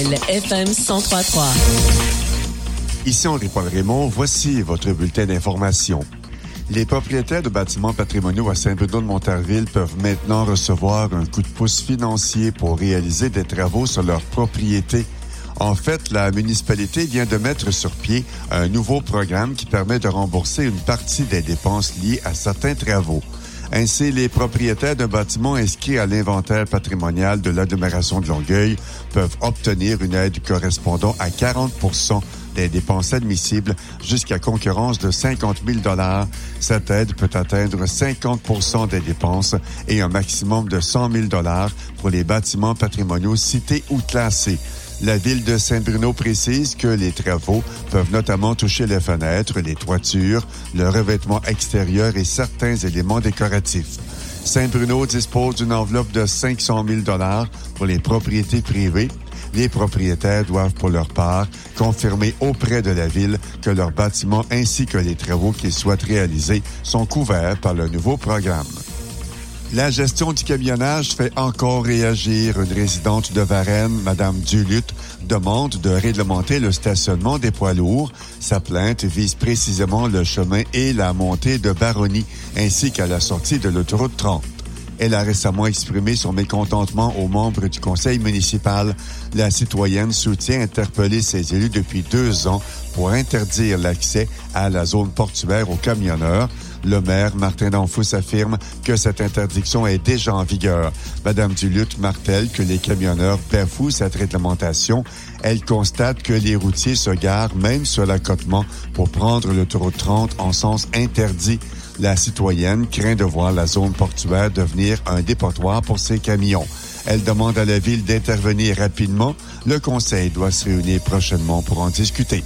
Del FM 103.3. Ici Henri-Paul Raymond, voici votre bulletin d'information. Les propriétaires de bâtiments patrimoniaux à Saint-Bruno-de-Montarville peuvent maintenant recevoir un coup de pouce financier pour réaliser des travaux sur leur propriété. En fait, la municipalité vient de mettre sur pied un nouveau programme qui permet de rembourser une partie des dépenses liées à certains travaux. Ainsi, les propriétaires d'un bâtiment inscrit à l'inventaire patrimonial de l'agglomération de Longueuil peuvent obtenir une aide correspondant à 40% des dépenses admissibles jusqu'à concurrence de 50 000 $. Cette aide peut atteindre 50% des dépenses et un maximum de 100 000 $ pour les bâtiments patrimoniaux cités ou classés. La ville de Saint-Bruno précise que les travaux peuvent notamment toucher les fenêtres, les toitures, le revêtement extérieur et certains éléments décoratifs. Saint-Bruno dispose d'une enveloppe de 500 000 $ pour les propriétés privées. Les propriétaires doivent, pour leur part, confirmer auprès de la ville que leurs bâtiments ainsi que les travaux qu'ils souhaitent réaliser sont couverts par le nouveau programme. La gestion du camionnage fait encore réagir. Une résidente de Varennes, Mme Duluth, demande de réglementer le stationnement des poids lourds. Sa plainte vise précisément le chemin et la montée de Baronnie, ainsi qu'à la sortie de l'autoroute 30. Elle a récemment exprimé son mécontentement aux membres du conseil municipal. La citoyenne soutient interpeller ses élus depuis 2 ans pour interdire l'accès à la zone portuaire aux camionneurs. Le maire, Martin Danfous, affirme que cette interdiction est déjà en vigueur. Madame Duluth martèle que les camionneurs bafouent cette réglementation. Elle constate que les routiers se garent même sur l'accotement pour prendre l'autoroute 30 en sens interdit. La citoyenne craint de voir la zone portuaire devenir un dépotoir pour ses camions. Elle demande à la ville d'intervenir rapidement. Le conseil doit se réunir prochainement pour en discuter.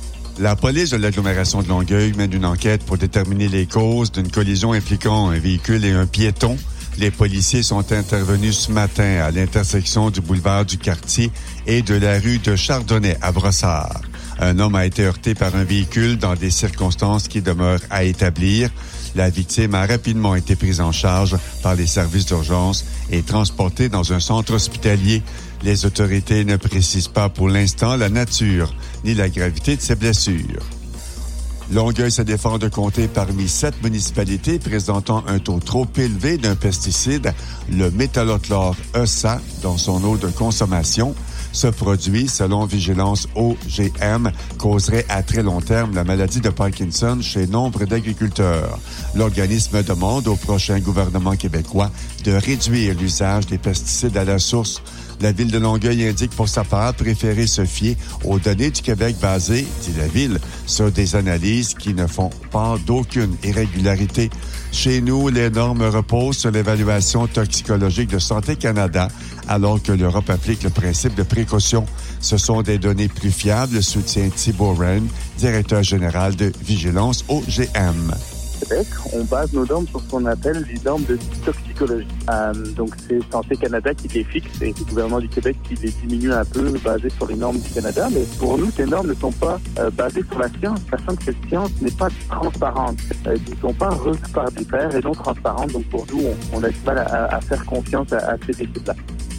La police de l'agglomération de Longueuil mène une enquête pour déterminer les causes d'une collision impliquant un véhicule et un piéton. Les policiers sont intervenus ce matin à l'intersection du boulevard du Quartier et de la rue de Chardonnay à Brossard. Un homme a été heurté par un véhicule dans des circonstances qui demeurent à établir. La victime a rapidement été prise en charge par les services d'urgence et transportée dans un centre hospitalier. Les autorités ne précisent pas pour l'instant la nature ni la gravité de ces blessures. Longueuil se défend de compter parmi 7 municipalités présentant un taux trop élevé d'un pesticide, le métallochlore ESA, dans son eau de consommation. Ce produit, selon Vigilance OGM, causerait à très long terme la maladie de Parkinson chez nombre d'agriculteurs. L'organisme demande au prochain gouvernement québécois de réduire l'usage des pesticides à la source. La ville de Longueuil indique pour sa part préférer se fier aux données du Québec basées, dit la ville, sur des analyses qui ne font part d'aucune irrégularité. Chez nous, les normes reposent sur l'évaluation toxicologique de Santé Canada, alors que l'Europe applique le principe de précaution. Ce sont des données plus fiables, soutient Thibault Wren, directeur général de Vigilance OGM. Québec, on base nos normes sur ce qu'on appelle les normes de toxicologie. Donc, c'est Santé Canada qui les fixe et le gouvernement du Québec qui les diminue un peu, basé sur les normes du Canada. Mais pour nous, ces normes ne sont pas basées sur la science, sachant que cette science n'est pas transparente. Elles ne sont pas revues par des pairs et non transparentes. Donc, pour nous, on a du mal à faire confiance à cette équipe-là.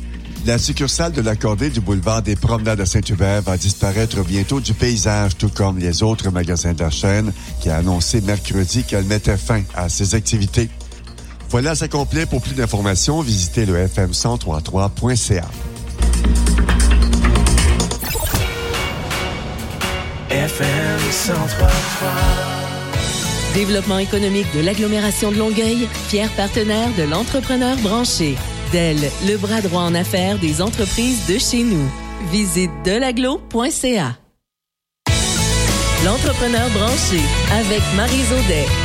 La succursale de l'accordé du boulevard des Promenades à Saint-Hubert va disparaître bientôt du paysage, tout comme les autres magasins de la chaîne, qui a annoncé mercredi qu'elle mettait fin à ses activités. Voilà, c'est complet. Pour plus d'informations, visitez le fm1033.ca. FM 103.3. Développement économique de l'agglomération de Longueuil, fier partenaire de l'entrepreneur branché. Del, le bras droit en affaires des entreprises de chez nous. Visite delaglo.ca. L'entrepreneur branché avec Maryse Audet.